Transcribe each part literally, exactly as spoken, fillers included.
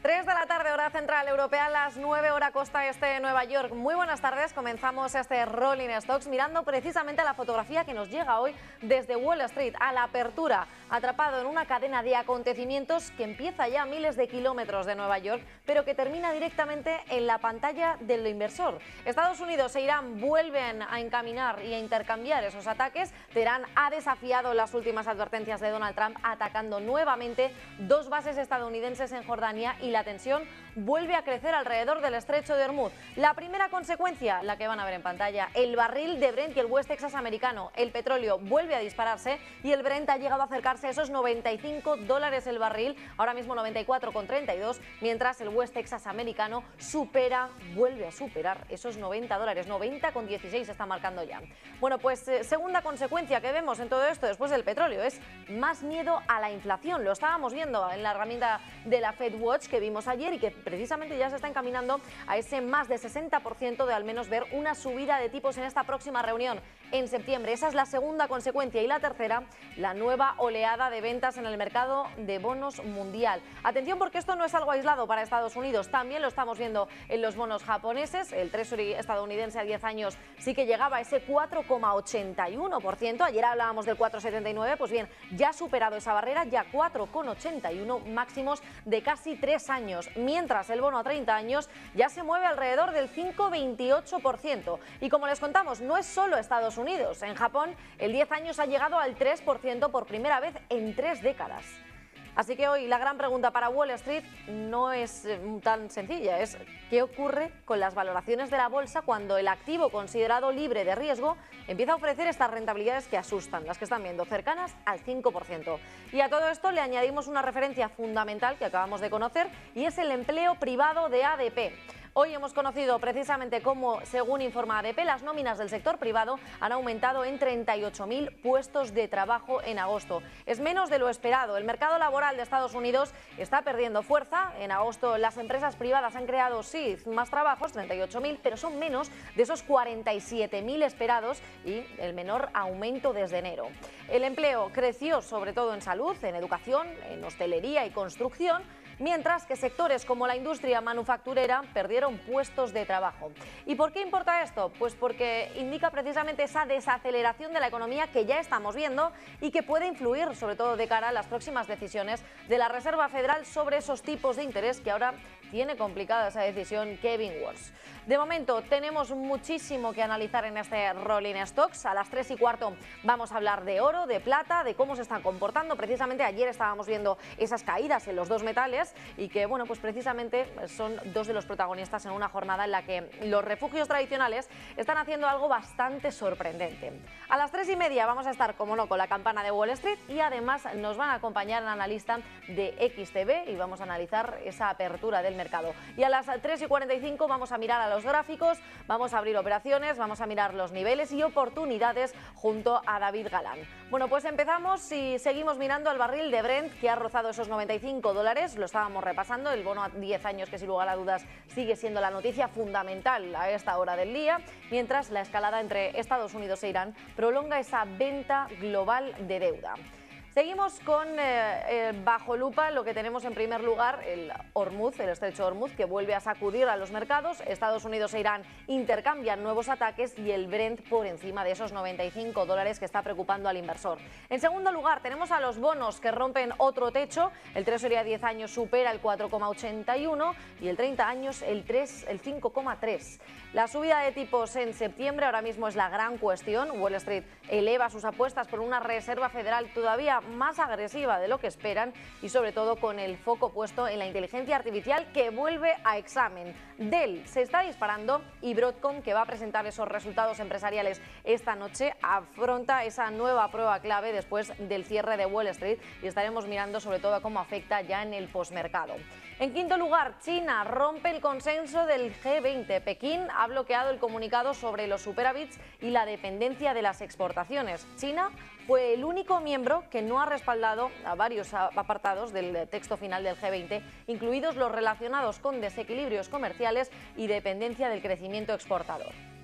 tres de la tarde, hora central europea, las nueve hora costa este de Nueva York. Muy buenas tardes, comenzamos este Rolling Stocks mirando precisamente a la fotografía que nos llega hoy desde Wall Street, a la apertura, atrapado en una cadena de acontecimientos que empieza ya a miles de kilómetros de Nueva York, pero que termina directamente en la pantalla del inversor. Estados Unidos e Irán vuelven a encaminar y a intercambiar esos ataques. Teherán ha desafiado las últimas advertencias de Donald Trump, atacando nuevamente dos bases estadounidenses en Jordania, y la tensión vuelve a crecer alrededor del estrecho de Hormuz. La primera consecuencia, la que van a ver en pantalla, el barril de Brent y el West Texas americano. El petróleo vuelve a dispararse y el Brent ha llegado a acercarse a esos noventa y cinco dólares el barril, ahora mismo noventa y cuatro con treinta y dos, mientras el West Texas americano supera, vuelve a superar esos noventa dólares, noventa con dieciséis está marcando ya. Bueno, pues eh, segunda consecuencia que vemos en todo esto después del petróleo es más miedo a la inflación. Lo estábamos viendo en la herramienta de la Fed Watch que vimos ayer y que precisamente ya se está encaminando a ese más de sesenta por ciento de al menos ver una subida de tipos en esta próxima reunión en septiembre. Esa es la segunda consecuencia. Y la tercera, la nueva oleada de ventas en el mercado de bonos mundial. Atención, porque esto no es algo aislado para Estados Unidos, también lo estamos viendo en los bonos japoneses. El Treasury estadounidense a diez años sí que llegaba a ese cuatro coma ochenta y uno por ciento, ayer hablábamos del cuatro coma setenta y nueve, pues bien, ya ha superado esa barrera, ya cuatro coma ochenta y uno, máximos de casi tres años, mientras el bono a treinta años ya se mueve alrededor del cinco coma veintiocho por ciento. Y como les contamos, no es solo Estados Unidos. En Japón, el diez años ha llegado al tres por ciento por primera vez en tres décadas. Así que hoy la gran pregunta para Wall Street no es tan sencilla, es ¿qué ocurre con las valoraciones de la bolsa cuando el activo considerado libre de riesgo empieza a ofrecer estas rentabilidades que asustan, las que están viendo, cercanas al cinco por ciento? Y a todo esto le añadimos una referencia fundamental que acabamos de conocer, y es el empleo privado de A D P. Hoy hemos conocido precisamente cómo, según informa A D P, las nóminas del sector privado han aumentado en treinta y ocho mil puestos de trabajo en agosto. Es menos de lo esperado. El mercado laboral de Estados Unidos está perdiendo fuerza. En agosto las empresas privadas han creado, sí, más trabajos, treinta y ocho mil, pero son menos de esos cuarenta y siete mil esperados y el menor aumento desde enero. El empleo creció sobre todo en salud, en educación, en hostelería y construcción, mientras que sectores como la industria manufacturera perdieron puestos de trabajo. ¿Y por qué importa esto? Pues porque indica precisamente esa desaceleración de la economía que ya estamos viendo y que puede influir sobre todo de cara a las próximas decisiones de la Reserva Federal sobre esos tipos de interés, que ahora tiene complicada esa decisión Kevin Warsh. De momento tenemos muchísimo que analizar en este Rolling Stocks. A las tres y cuarto vamos a hablar de oro, de plata, de cómo se están comportando. Precisamente ayer estábamos viendo esas caídas en los dos metales y que, bueno, pues precisamente son dos de los protagonistas en una jornada en la que los refugios tradicionales están haciendo algo bastante sorprendente. A las tres y media vamos a estar, como no, con la campana de Wall Street, y además nos van a acompañar el analista de X T B y vamos a analizar esa apertura del mercado. Y a las tres y cuarenta y cinco vamos a mirar a los gráficos, vamos a abrir operaciones, vamos a mirar los niveles y oportunidades junto a David Galán. Bueno, pues empezamos y seguimos mirando al barril de Brent, que ha rozado esos noventa y cinco dólares, lo estábamos repasando, el bono a diez años, que sin lugar a dudas sigue siendo la noticia fundamental a esta hora del día, mientras la escalada entre Estados Unidos e Irán prolonga esa venta global de deuda. Seguimos con eh, eh, bajo lupa lo que tenemos en primer lugar, el Hormuz, el estrecho de Hormuz, que vuelve a sacudir a los mercados. Estados Unidos e Irán intercambian nuevos ataques y el Brent por encima de esos noventa y cinco dólares que está preocupando al inversor. En segundo lugar tenemos a los bonos que rompen otro techo. El Treasury a diez años supera el cuatro coma ochenta y uno y el treinta años el, tres, el cinco coma tres. La subida de tipos en septiembre ahora mismo es la gran cuestión. Wall Street eleva sus apuestas por una Reserva Federal todavía más agresiva de lo que esperan y sobre todo con el foco puesto en la inteligencia artificial, que vuelve a examen. Dell se está disparando y Broadcom, que va a presentar esos resultados empresariales esta noche, afronta esa nueva prueba clave después del cierre de Wall Street, y estaremos mirando sobre todo cómo afecta ya en el posmercado. En quinto lugar, China rompe el consenso del G veinte. Pekín ha bloqueado el comunicado sobre los superávits y la dependencia de las exportaciones. China fue el único miembro que no ha respaldado a varios apartados del texto final del G veinte, incluidos los relacionados con desequilibrios comerciales y dependencia del crecimiento exportador.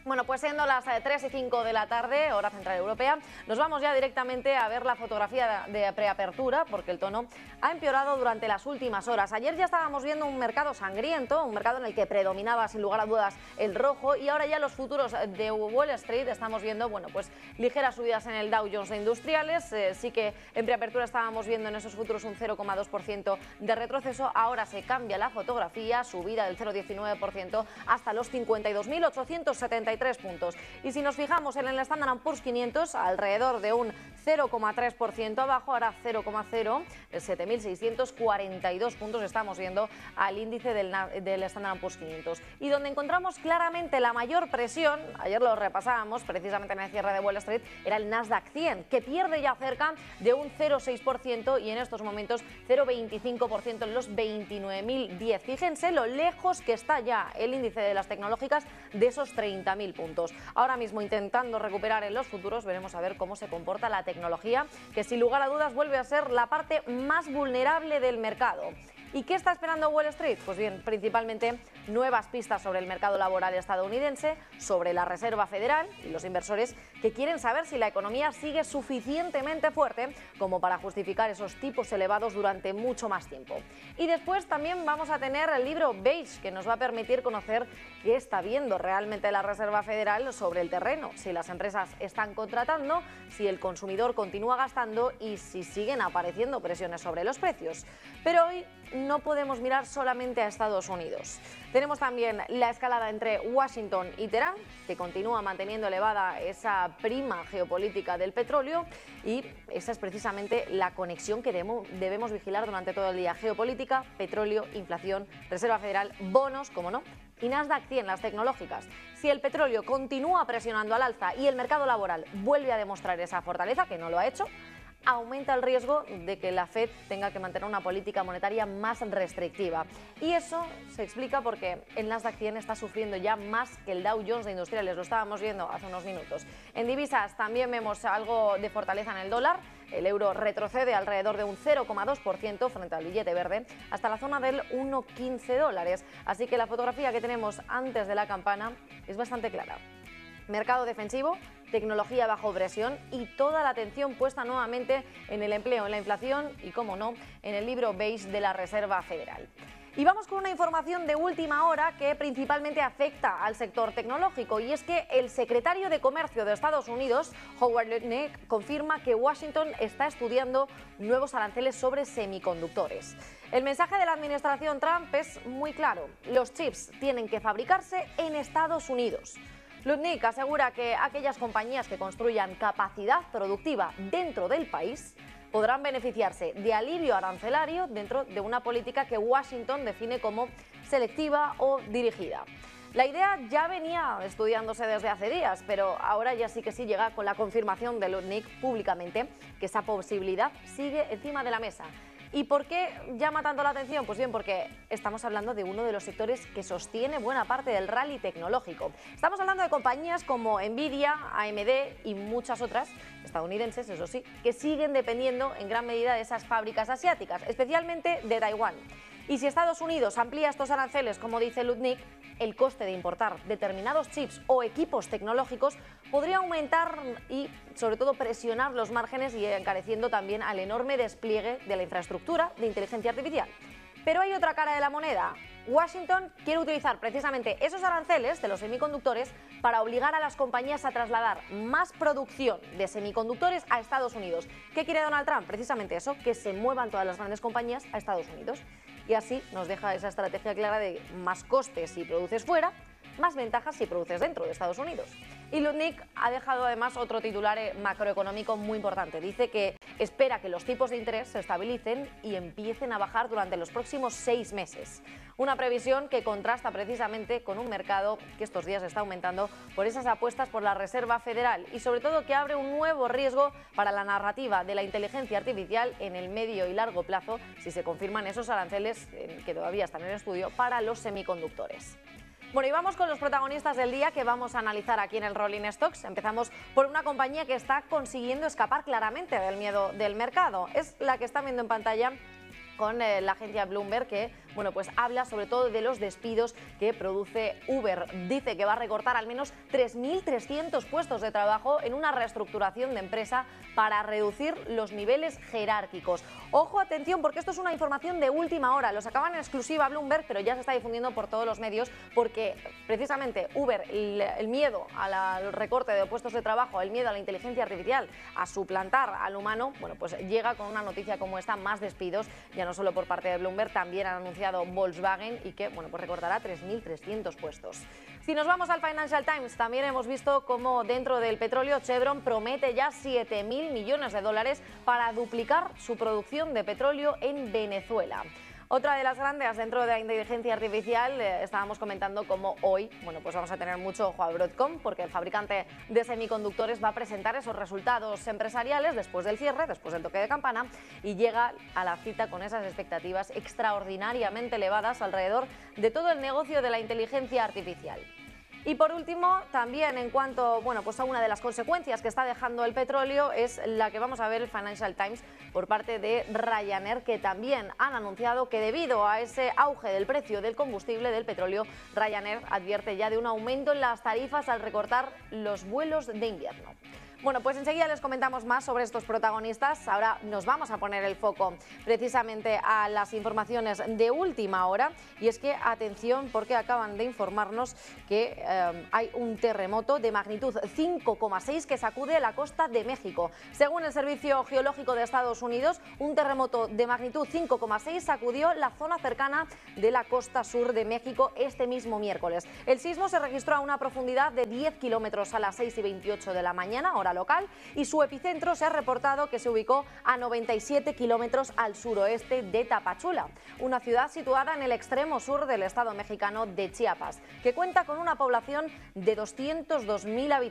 Bueno, pues siendo las tres y cinco de la tarde, hora central europea, nos vamos ya directamente a ver la fotografía de preapertura, porque el tono ha empeorado durante las últimas horas. Ayer ya estábamos viendo un mercado sangriento, un mercado en el que predominaba sin lugar a dudas el rojo, y ahora ya los futuros de Wall Street estamos viendo, bueno, pues ligeras subidas en el Dow Jones de Industriales. Eh, sí que en preapertura estábamos viendo en esos futuros un cero coma dos por ciento de retroceso. Ahora se cambia la fotografía, subida del cero coma diecinueve por ciento hasta los cincuenta y dos mil ochocientos setenta y tres puntos. Y si nos fijamos en el Standard and Poor's quinientos, alrededor de un cero coma tres por ciento abajo, ahora cero coma cero, siete mil seiscientos cuarenta y dos puntos estamos viendo al índice del, del Standard and Poor's quinientos. Y donde encontramos claramente la mayor presión, ayer lo repasábamos precisamente en el cierre de Wall Street, era el Nasdaq cien, que pierde ya cerca de un cero coma seis por ciento y en estos momentos cero coma veinticinco por ciento en los veintinueve mil diez. Fíjense lo lejos que está ya el índice de las tecnológicas de esos treinta mil puntos. Ahora mismo intentando recuperar en los futuros, veremos a ver cómo se comporta la tecnología, que sin lugar a dudas vuelve a ser la parte más vulnerable del mercado. ¿Y qué está esperando Wall Street? Pues bien, principalmente nuevas pistas sobre el mercado laboral estadounidense, sobre la Reserva Federal y los inversores que quieren saber si la economía sigue suficientemente fuerte como para justificar esos tipos elevados durante mucho más tiempo. Y después también vamos a tener el libro Beige, que nos va a permitir conocer qué está viendo realmente la Reserva Federal sobre el terreno, si las empresas están contratando, si el consumidor continúa gastando y si siguen apareciendo presiones sobre los precios. Pero hoy no podemos mirar solamente a Estados Unidos. Tenemos también la escalada entre Washington y Teherán, que continúa manteniendo elevada esa prima geopolítica del petróleo, y esa es precisamente la conexión que debemos, debemos vigilar durante todo el día. Geopolítica, petróleo, inflación, Reserva Federal, bonos, como no, y Nasdaq cien, las tecnológicas. Si el petróleo continúa presionando al alza y el mercado laboral vuelve a demostrar esa fortaleza, que no lo ha hecho, aumenta el riesgo de que la Fed tenga que mantener una política monetaria más restrictiva. Y eso se explica porque el Nasdaq cien está sufriendo ya más que el Dow Jones de Industriales, lo estábamos viendo hace unos minutos. En divisas también vemos algo de fortaleza en el dólar. El euro retrocede alrededor de un cero coma dos por ciento frente al billete verde hasta la zona del uno coma quince dólares. Así que la fotografía que tenemos antes de la campana es bastante clara. Mercado defensivo, tecnología bajo presión y toda la atención puesta nuevamente en el empleo, en la inflación y, como no, en el libro Beige de la Reserva Federal. Y vamos con una información de última hora que principalmente afecta al sector tecnológico, y es que el secretario de Comercio de Estados Unidos, Howard Lutnick, confirma que Washington está estudiando nuevos aranceles sobre semiconductores. El mensaje de la administración Trump es muy claro: los chips tienen que fabricarse en Estados Unidos. Lutnick asegura que aquellas compañías que construyan capacidad productiva dentro del país podrán beneficiarse de alivio arancelario dentro de una política que Washington define como selectiva o dirigida. La idea ya venía estudiándose desde hace días, pero ahora ya sí que sí llega con la confirmación de Lutnick públicamente que esa posibilidad sigue encima de la mesa. ¿Y por qué llama tanto la atención? Pues bien, porque estamos hablando de uno de los sectores que sostiene buena parte del rally tecnológico. Estamos hablando de compañías como Nvidia, A M D y muchas otras, estadounidenses, eso sí, que siguen dependiendo en gran medida de esas fábricas asiáticas, especialmente de Taiwán. Y si Estados Unidos amplía estos aranceles, como dice Lutnick, el coste de importar determinados chips o equipos tecnológicos podría aumentar y, sobre todo, presionar los márgenes y encareciendo también al enorme despliegue de la infraestructura de inteligencia artificial. Pero hay otra cara de la moneda. Washington quiere utilizar precisamente esos aranceles de los semiconductores para obligar a las compañías a trasladar más producción de semiconductores a Estados Unidos. ¿Qué quiere Donald Trump? Precisamente eso, que se muevan todas las grandes compañías a Estados Unidos. Y así nos deja esa estrategia clara de más costes si produces fuera, más ventajas si produces dentro de Estados Unidos. Y Lutnick ha dejado además otro titular macroeconómico muy importante. Dice que espera que los tipos de interés se estabilicen y empiecen a bajar durante los próximos seis meses. Una previsión que contrasta precisamente con un mercado que estos días está aumentando por esas apuestas por la Reserva Federal y sobre todo que abre un nuevo riesgo para la narrativa de la inteligencia artificial en el medio y largo plazo si se confirman esos aranceles que todavía están en estudio para los semiconductores. Bueno, y vamos con los protagonistas del día que vamos a analizar aquí en el Rolling Stocks. Empezamos por una compañía que está consiguiendo escapar claramente del miedo del mercado. Es la que está viendo en pantalla con eh, la agencia Bloomberg, que bueno, pues habla sobre todo de los despidos que produce Uber. Dice que va a recortar al menos tres mil trescientos puestos de trabajo en una reestructuración de empresa para reducir los niveles jerárquicos. Ojo, atención, porque esto es una información de última hora. Lo sacaban en exclusiva Bloomberg, pero ya se está difundiendo por todos los medios, porque precisamente Uber, el, el miedo a la, al recorte de puestos de trabajo, el miedo a la inteligencia artificial, a suplantar al humano, bueno, pues llega con una noticia como esta, más despidos, ya no solo por parte de Bloomberg, también han anunciado Volkswagen, y que bueno, pues recortará tres mil trescientos puestos. Si nos vamos al Financial Times, también hemos visto cómo dentro del petróleo Chevron promete ya siete mil millones de dólares para duplicar su producción de petróleo en Venezuela. Otra de las grandes dentro de la inteligencia artificial, eh, estábamos comentando cómo hoy, bueno, pues vamos a tener mucho ojo a Broadcom, porque el fabricante de semiconductores va a presentar esos resultados empresariales después del cierre, después del toque de campana, y llega a la cita con esas expectativas extraordinariamente elevadas alrededor de todo el negocio de la inteligencia artificial. Y por último, también en cuanto bueno, pues a una de las consecuencias que está dejando el petróleo, es la que vamos a ver el Financial Times por parte de Ryanair, que también han anunciado que debido a ese auge del precio del combustible del petróleo, Ryanair advierte ya de un aumento en las tarifas al recortar los vuelos de invierno. Bueno, pues enseguida les comentamos más sobre estos protagonistas. Ahora nos vamos a poner el foco precisamente a las informaciones de última hora, y es que atención, porque acaban de informarnos que eh, hay un terremoto de magnitud cinco coma seis que sacude la costa de México. Según el Servicio Geológico de Estados Unidos, un terremoto de magnitud cinco coma seis sacudió la zona cercana de la costa sur de México este mismo miércoles. El sismo se registró a una profundidad de diez kilómetros a las seis y veintiocho de la mañana, hora local, y su epicentro se ha reportado que se ubicó a noventa y siete kilómetros al suroeste de Tapachula, una ciudad situada en el extremo sur del estado mexicano de Chiapas, que cuenta con una población de doscientos dos mil habitantes.